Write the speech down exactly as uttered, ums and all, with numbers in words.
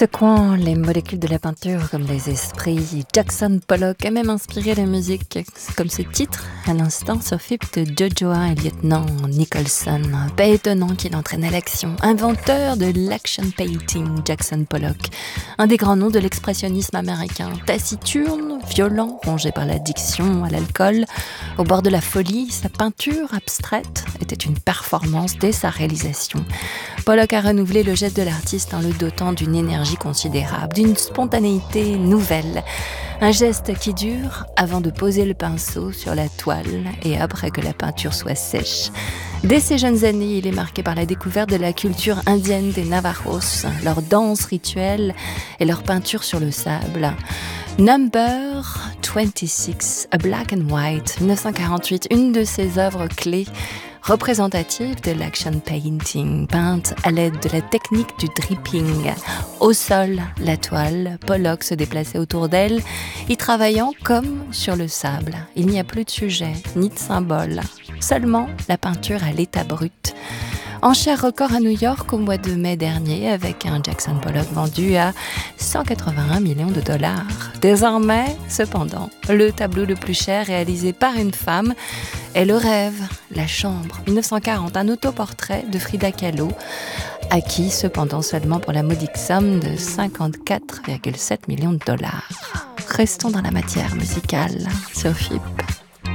Secouant les molécules de la peinture comme des esprits, Jackson Pollock a même inspiré la musique, comme ce titre à l'instant sur film de Joshua et lieutenant Nicholson. Pas étonnant qu'il entraîne à l'action. Inventeur de l'action painting, Jackson Pollock, un des grands noms de l'expressionnisme américain. Taciturne, violent, rongé par l'addiction à l'alcool, au bord de la folie, sa peinture abstraite était une performance dès sa réalisation. Pollock a renouvelé le geste de l'artiste en le dotant d'une énergie considérable, d'une spontanéité nouvelle. Un geste qui dure avant de poser le pinceau sur la toile et après que la peinture soit sèche. Dès ses jeunes années, il est marqué par la découverte de la culture indienne des Navajos, leurs danses rituelles et leurs peintures sur le sable. Number vingt-six, A Black and White, dix-neuf cent quarante-huit, une de ses œuvres clés représentative de l'action painting, peinte à l'aide de la technique du dripping. Au sol, la toile, Pollock se déplaçait autour d'elle, y travaillant comme sur le sable. Il n'y a plus de sujet, ni de symbole, seulement la peinture à l'état brut. Enchère record à New York au mois de mai dernier avec un Jackson Pollock vendu à cent quatre-vingt-un millions de dollars. Désormais, cependant, le tableau le plus cher réalisé par une femme est Le Rêve, La Chambre, dix-neuf cent quarante, un autoportrait de Frida Kahlo, acquis cependant seulement pour la modique somme de cinquante-quatre virgule sept millions de dollars. Restons dans la matière musicale sur F I P.